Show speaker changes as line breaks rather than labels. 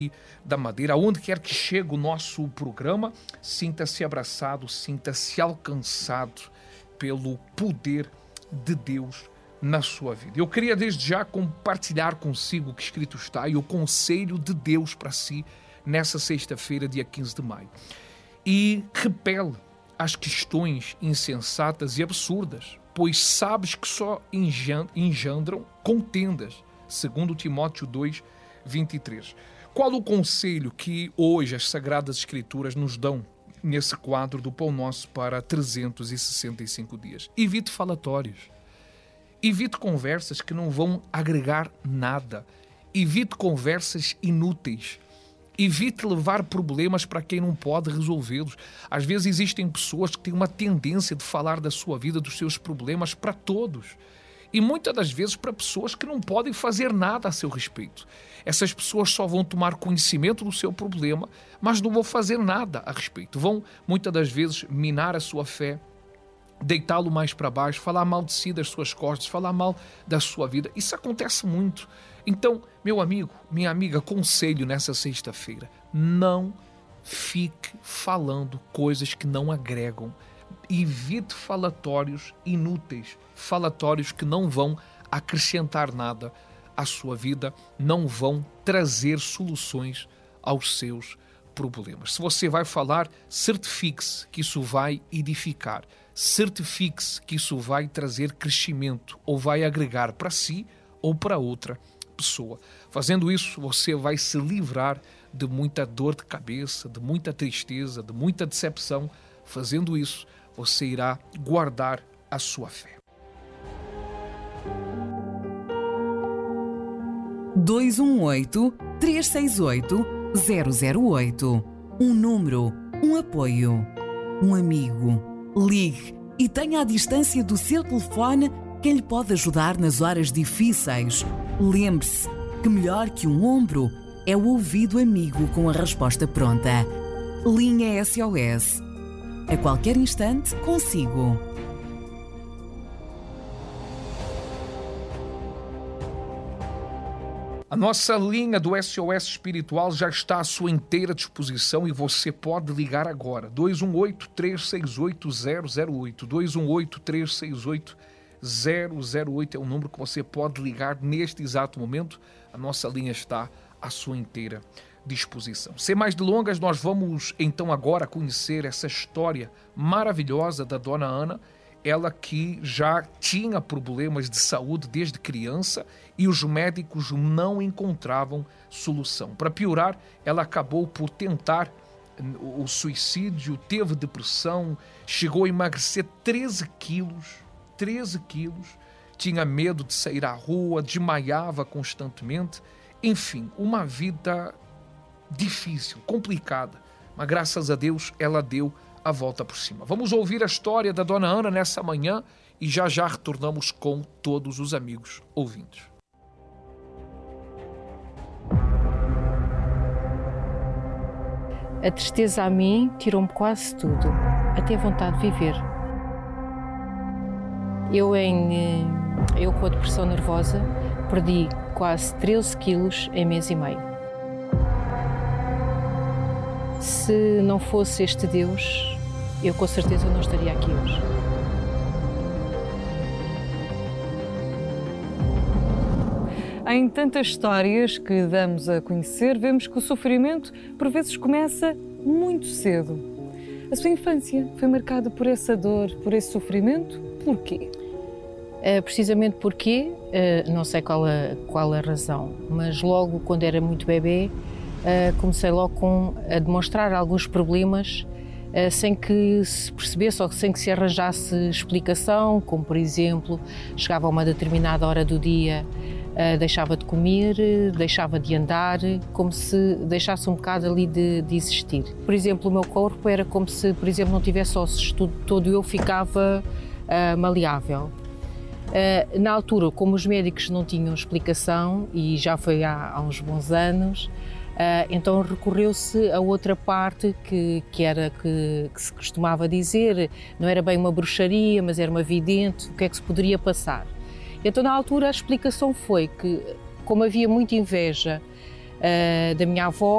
da Madeira, aonde quer que chegue o nosso programa, sinta-se abraçado, sinta-se alcançado pelo poder de Deus na sua vida. Eu queria desde já compartilhar consigo o que escrito está e o conselho de Deus para si nessa sexta-feira, dia 15 de maio. E repele as questões insensatas e absurdas, pois sabes que só engendram contendas, segundo Timóteo 2, 23. Qual o conselho que hoje as Sagradas Escrituras nos dão nesse quadro do Pão Nosso para 365 dias? Evite falatórios. Evite conversas que não vão agregar nada. Evite conversas inúteis. Evite levar problemas para quem não pode resolvê-los. Às vezes existem pessoas que têm uma tendência de falar da sua vida, dos seus problemas para todos. E muitas das vezes para pessoas que não podem fazer nada a seu respeito. Essas pessoas só vão tomar conhecimento do seu problema, mas não vão fazer nada a respeito. Vão, muitas das vezes, minar a sua fé, deitá-lo mais para baixo, falar mal de si, das suas costas, falar mal da sua vida. Isso acontece muito. Então, meu amigo, minha amiga, conselho nessa sexta-feira, não fique falando coisas que não agregam. Evite falatórios inúteis, falatórios que não vão acrescentar nada à sua vida, não vão trazer soluções aos seus problemas. Se você vai falar, certifique-se que isso vai edificar, certifique-se que isso vai trazer crescimento ou vai agregar para si ou para outra pessoa. Fazendo isso, você vai se livrar de muita dor de cabeça, de muita tristeza, de muita decepção. Fazendo isso, você irá guardar a sua fé.
218-368-008. Um número, um apoio, um amigo. Ligue e tenha à distância do seu telefone quem lhe pode ajudar nas horas difíceis. Lembre-se que melhor que um ombro é o ouvido amigo com a resposta pronta. Linha SOS. A qualquer instante, consigo.
A nossa linha do SOS Espiritual já está à sua inteira disposição e você pode ligar agora. 218-368-008. 218-368-008 é o número que você pode ligar neste exato momento. A nossa linha está à sua inteira disposição. Sem mais delongas, nós vamos então agora conhecer essa história maravilhosa da Dona Ana, ela que já tinha problemas de saúde desde criança e os médicos não encontravam solução. Para piorar, ela acabou por tentar o suicídio, teve depressão, chegou a emagrecer 13 quilos, tinha medo de sair à rua, desmaiava constantemente, enfim, uma vida difícil, complicada, mas graças a Deus ela deu a volta por cima. Vamos ouvir a história da Dona Ana nessa manhã e já retornamos com todos os amigos ouvintes.
A tristeza a mim tirou-me quase tudo, até a vontade de viver. Eu com a depressão nervosa perdi quase 13 quilos em mês e meio. Se não fosse este Deus, eu com certeza não estaria aqui hoje.
Em tantas histórias que damos a conhecer, vemos que o sofrimento, por vezes, começa muito cedo. A sua infância foi marcada por essa dor, por esse sofrimento? Porquê?
Precisamente porque, não sei qual a razão, mas logo quando era muito bebê, comecei logo a demonstrar alguns problemas sem que se percebesse ou sem que se arranjasse explicação, como por exemplo, chegava a uma determinada hora do dia, deixava de comer, deixava de andar, como se deixasse um bocado ali de existir. Por exemplo, o meu corpo era como se, por exemplo, não tivesse ossos, todo eu ficava maleável. Na altura, como os médicos não tinham explicação, e já foi há uns bons anos, então recorreu-se a outra parte que se costumava dizer, não era bem uma bruxaria, mas era uma vidente, o que é que se poderia passar. Então na altura a explicação foi que, como havia muita inveja da minha avó.